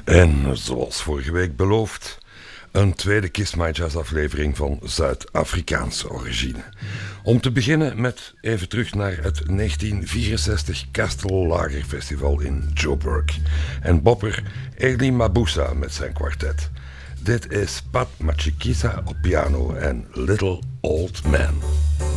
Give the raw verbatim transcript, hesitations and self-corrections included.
En zoals vorige week beloofd, een tweede Kiss My Jazz aflevering van Zuid-Afrikaanse origine. Om te beginnen met even terug naar het negentien vierenzestig Castle Lager Festival in Joburg. En bopper Elie Mabuza met zijn kwartet. Dit is Pat Machikisa op piano en Little Old Man.